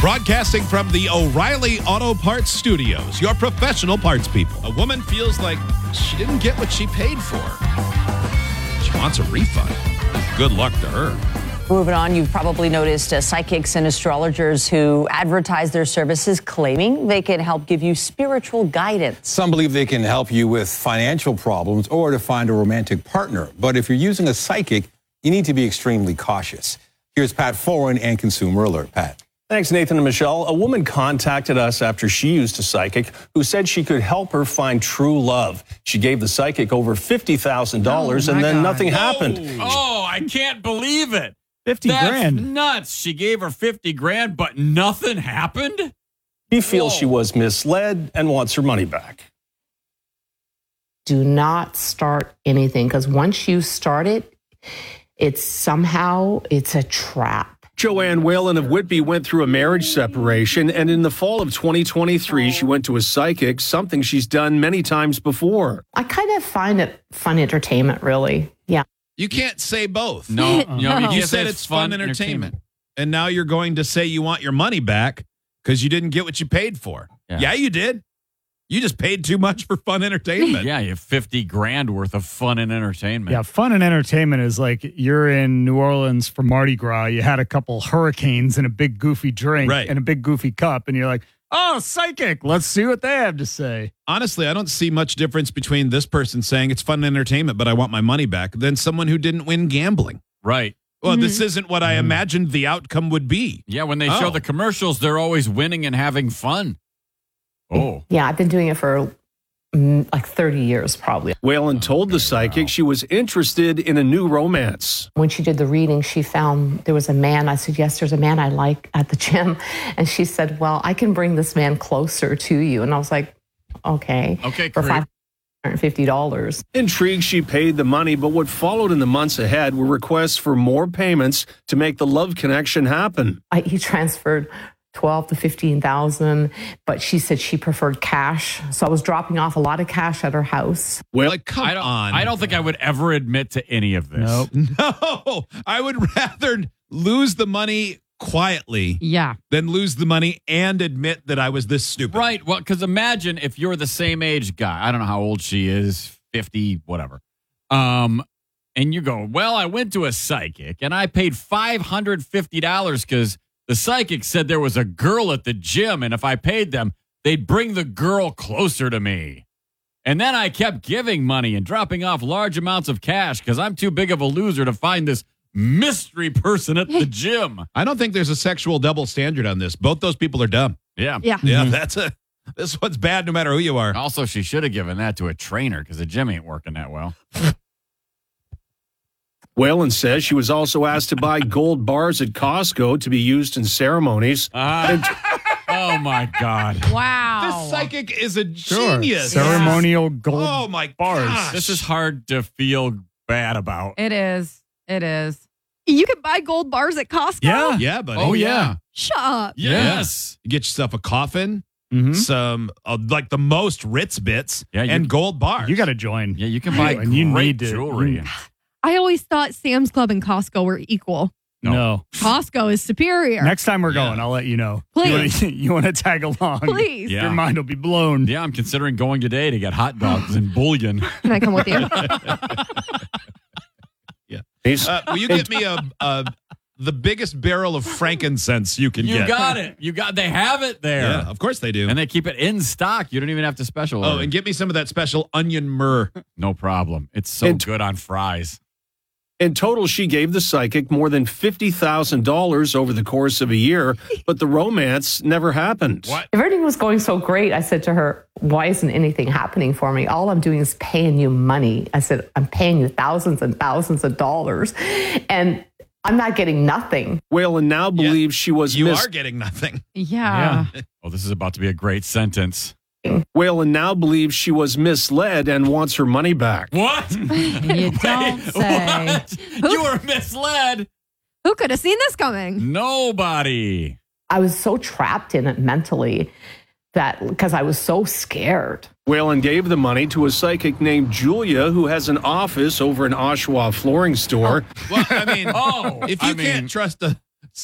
Broadcasting from the O'Reilly Auto Parts Studios, your professional parts people. A woman feels like she didn't get what she paid for. She wants a refund. Good luck to her. Moving on, you've probably noticed psychics and astrologers who advertise their services claiming they can help give you spiritual guidance. Some believe they can help you with financial problems or to find a romantic partner. But if you're using a psychic, you need to be extremely cautious. Here's Pat Foran and Consumer Alert. Pat. Thanks, Nathan and Michelle. A woman contacted us after she used a psychic who said she could help her find true love. She gave the psychic over $50,000 and then nothing happened. Oh, I can't believe it. 50 That's grand. Nuts. She gave her 50 grand, but nothing happened? She feels she was misled and wants her money back. Do not start anything, because once you start it, it's a trap. Joanne Whalen of Whitby went through a marriage separation, and in the fall of 2023, she went to a psychic, something she's done many times before. I kind of find it fun entertainment, really. Yeah. You can't say both. No. You said it's fun entertainment. And now you're going to say you want your money back because you didn't get what you paid for. Yeah, you did. You just paid too much for fun entertainment. Yeah, you have 50 grand worth of fun and entertainment. Yeah, fun and entertainment is like you're in New Orleans for Mardi Gras. You had a couple hurricanes and a big goofy drink and a big goofy cup, and you're like, oh, psychic, let's see what they have to say. Honestly, I don't see much difference between this person saying it's fun and entertainment, but I want my money back, than someone who didn't win gambling. Right. Well, this isn't what I imagined the outcome would be. Yeah, when they show the commercials, they're always winning and having fun. Oh. Yeah, I've been doing it for like 30 years probably. Whalen told the psychic she was interested in a new romance. When she did the reading, she found there was a man. I said, yes, there's a man I like at the gym. And she said, well, I can bring this man closer to you. And I was like, okay. Okay, for great. $550. Intrigued, she paid the money, but what followed in the months ahead were requests for more payments to make the love connection happen. He transferred 12 to 15,000, but she said she preferred cash. So I was dropping off a lot of cash at her house. Well, like, come on. I don't think I would ever admit to any of this. Nope. No, I would rather lose the money quietly than lose the money and admit that I was this stupid. Right. Well, because imagine if you're the same age guy. I don't know how old she is, 50, whatever. And you go, well, I went to a psychic and I paid $550 because the psychic said there was a girl at the gym, and if I paid them, they'd bring the girl closer to me. And then I kept giving money and dropping off large amounts of cash because I'm too big of a loser to find this mystery person at the gym. I don't think there's a sexual double standard on this. Both those people are dumb. Yeah. This one's bad no matter who you are. Also, she should have given that to a trainer because the gym ain't working that well. Whalen says she was also asked to buy gold bars at Costco to be used in ceremonies. Oh, my God. Wow. This psychic is a genius. Ceremonial gold bars. Gosh. This is hard to feel bad about. It is. You can buy gold bars at Costco? Yeah, buddy. Oh, yeah. Shut up. Yes. You get yourself a coffin, some like the most Ritz bits, and gold bars. You got to join. Yeah, you can buy great jewelry. I always thought Sam's Club and Costco were equal. No. Costco is superior. Next time we're going, I'll let you know. Please. You want to tag along? Please. Yeah. Your mind will be blown. Yeah, I'm considering going today to get hot dogs and bullion. Can I come with you? Will you get me the biggest barrel of frankincense you can get? You got it. They have it there. Yeah, of course they do. And they keep it in stock. You don't even have to special order. Oh, and get me some of that special onion myrrh. No problem. It's so good on fries. In total, she gave the psychic more than $50,000 over the course of a year, but the romance never happened. What? Everything was going so great. I said to her, why isn't anything happening for me? All I'm doing is paying you money. I said, I'm paying you thousands and thousands of dollars, and I'm not getting nothing. Whalen now believes she was You are getting nothing. Yeah. Oh, this is about to be a great sentence. Whalen now believes she was misled and wants her money back. What? You don't say. What? You were misled. Who could have seen this coming? Nobody. I was so trapped in it mentally that because I was so scared. Whalen gave the money to a psychic named Julia, who has an office over an Oshawa flooring store. Well, I mean, if you can't trust a